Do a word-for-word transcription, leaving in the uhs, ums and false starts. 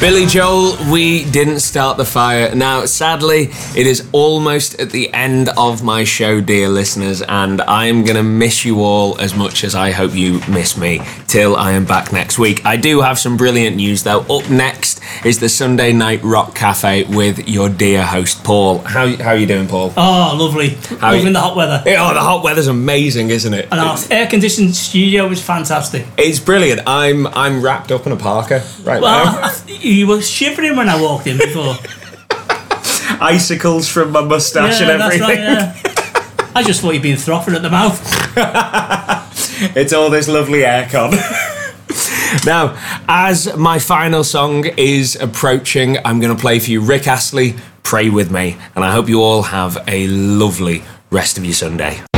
Billy Joel, We Didn't Start the Fire. Now, sadly, it is almost at the end of my show, dear listeners, and I am going to miss you all as much as I hope you miss me till I am back next week. I do have some brilliant news, though. Up next is the Sunday Night Rock Cafe with your dear host, Paul. How, how are you doing, Paul? Oh, lovely. How Loving you... the hot weather. Oh, the hot weather's amazing, isn't it? And our air-conditioned studio is fantastic. It's brilliant. I'm I'm wrapped up in a parka right well, now. You were shivering when I walked in before. Icicles from my moustache yeah, and everything. That's right, yeah. I just thought you'd been frothing at the mouth. It's all this lovely aircon. Now, as my final song is approaching, I'm going to play for you Rick Astley, Pray With Me, and I hope you all have a lovely rest of your Sunday.